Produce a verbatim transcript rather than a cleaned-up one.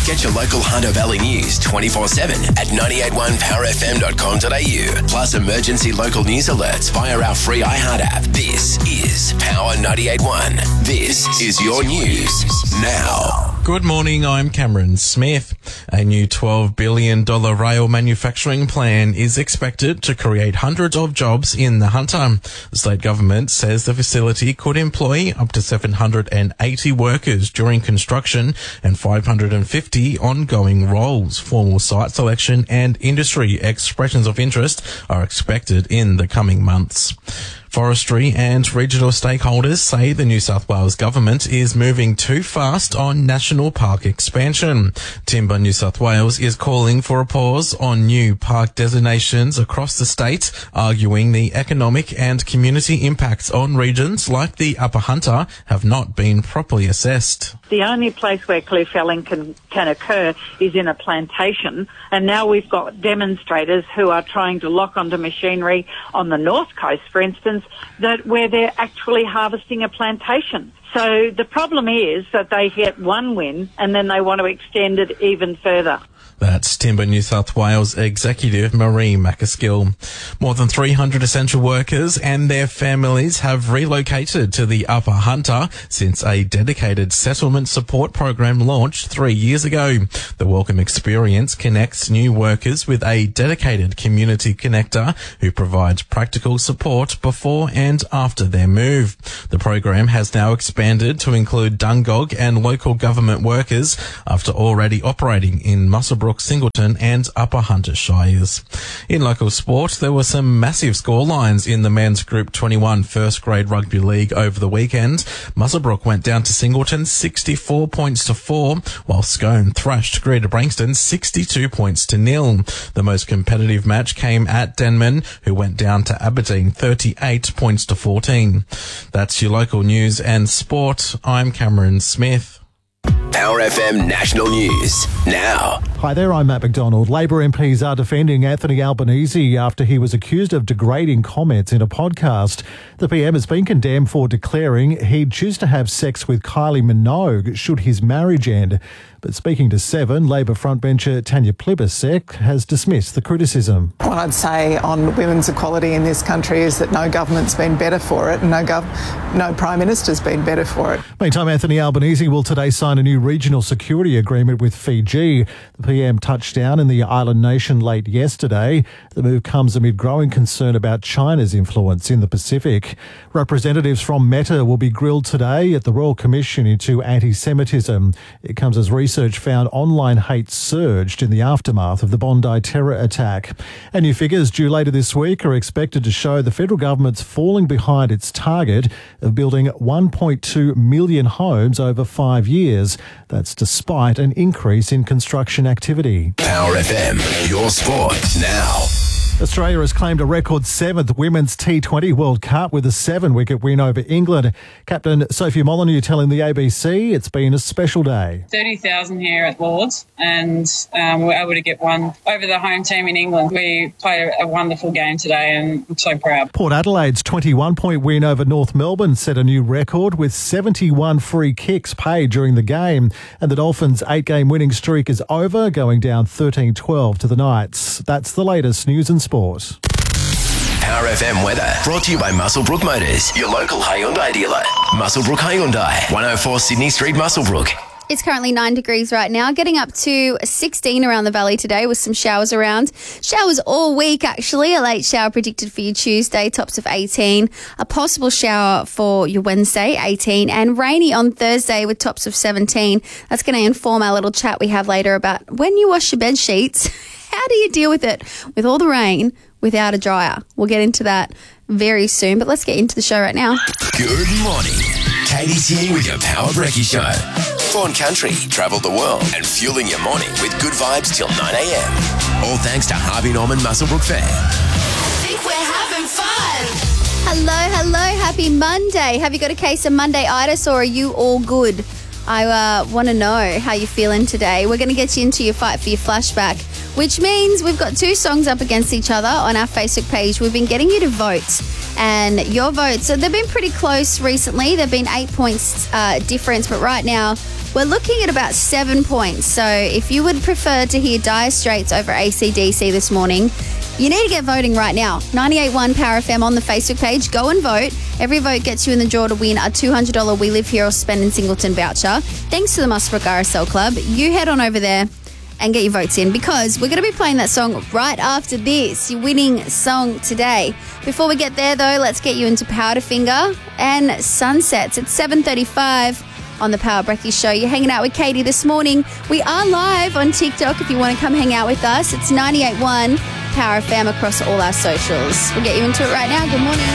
Get your local Hunter Valley news twenty-four seven at nine eight one power f m dot com dot a u. Plus emergency local news alerts via our free iHeart app. This is Power ninety-eight point one. This is your news now. Good morning, I'm Cameron Smith. A new twelve billion dollars rail manufacturing plan is expected to create hundreds of jobs in the Hunter. The state government says the facility could employ up to seven hundred eighty workers during construction and five hundred fifty ongoing roles. Formal site selection and industry expressions of interest are expected in the coming months. Forestry and regional stakeholders say the New South Wales government is moving too fast on national park expansion. Timber New South Wales is calling for a pause on new park designations across the state, arguing the economic and community impacts on regions like the Upper Hunter have not been properly assessed. The only place where clear felling can, can occur is in a plantation, and now we've got demonstrators who are trying to lock onto machinery on the north coast, for instance, that where they're actually harvesting a plantation. So the problem is that they get one win and then they want to extend it even further. That's Timber New South Wales Executive Marie McAskill. More than three hundred essential workers and their families have relocated to the Upper Hunter since a dedicated settlement support program launched three years ago. The Welcome Experience connects new workers with a dedicated community connector who provides practical support before and after their move. The program has now expanded to include Dungog and local government workers after already operating in Muswellbrook, Singleton and Upper Hunter Shires. In local sport, there were some massive scorelines in the men's Group twenty-one first grade rugby league over the weekend. Muswellbrook went down to Singleton sixty-four points to four, while Scone thrashed Greater Branxton sixty-two points to nil. The most competitive match came at Denman, who went down to Aberdeen thirty-eight points to fourteen. That's your local news and sport. I'm Cameron Smith. Power F M National News now. Hi there, I'm Matt McDonald. Labor M Ps are defending Anthony Albanese after he was accused of degrading comments in a podcast. The P M has been condemned for declaring he'd choose to have sex with Kylie Minogue should his marriage end. But speaking to Seven, Labor frontbencher Tanya Plibersek has dismissed the criticism. What I'd say on women's equality in this country is that no government's been better for it and no, gov- no Prime Minister's been better for it. Meantime, Anthony Albanese will today sign a new regional security agreement with Fiji. The P M touched down in the island nation late yesterday. The move comes amid growing concern about China's influence in the Pacific. Representatives from Meta will be grilled today at the Royal Commission into anti-Semitism. It comes as research found online hate surged in the aftermath of the Bondi terror attack. And new figures due later this week are expected to show the federal government's falling behind its target of building one point two million homes over five years. That's despite an increase in construction activity. Power F M, your sport now. Australia has claimed a record seventh Women's T twenty World Cup with a seven-wicket win over England. Captain Sophie Molyneux telling the A B C it's been a special day. thirty thousand here at Lords, and um, we were able to get one over the home team in England. We played a wonderful game today and I'm so proud. Port Adelaide's twenty-one point win over North Melbourne set a new record with seventy-one free kicks paid during the game. And the Dolphins' eight-game winning streak is over, going down thirteen twelve to the Knights. That's the latest news and sport. Power F M weather brought to you by Muswellbrook Motors, your local Hyundai dealer. Muswellbrook Hyundai, one oh four Sydney Street, Muswellbrook. It's currently nine degrees right now, getting up to sixteen around the valley today with some showers around. Showers all week, actually. A late shower predicted for you Tuesday, tops of eighteen. A possible shower for your Wednesday, eighteen. And rainy on Thursday with tops of seventeen. That's going to inform our little chat we have later about when you wash your bed sheets. How do you deal with it with all the rain without a dryer? We'll get into that very soon, but let's get into the show right now. Good morning. Katie's here with your Power Brekkie Show. Fawn Country, travel the world and fueling your morning with good vibes till nine a.m. All thanks to Harvey Norman Muswellbrook Fair. I think we're having fun. Hello, hello. Happy Monday. Have you got a case of Monday-itis or are you all good? I uh, want to know how you're feeling today. We're going to get you into your fight for your flashback, which means we've got two songs up against each other on our Facebook page. We've been getting you to vote. And your votes, so they've been pretty close recently. They've been eight points uh, difference, but right now we're looking at about seven points. So if you would prefer to hear Dire Straits over A C D C this morning, you need to get voting right now. ninety-eight point one Power F M on the Facebook page. Go and vote. Every vote gets you in the draw to win a two hundred dollars We Live Here or Spend in Singleton voucher. Thanks to the Muswellbrook R S L Club. You head on over there and get your votes in, because we're going to be playing that song right after this, your winning song today. Before we get there, though, let's get you into Powderfinger and Sunsets. It's seven thirty-five on the Power Brekkie Show. You're hanging out with Katie this morning. We are live on TikTok if you want to come hang out with us. It's ninety-eight point one Power F M across all our socials. We'll get you into it right now. Good morning.